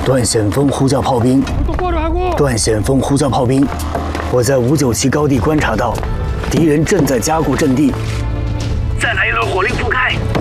段显锋呼叫炮兵，段显锋呼叫炮兵，我在597高地观察到，敌人正在加固阵地。再来一轮火力覆盖。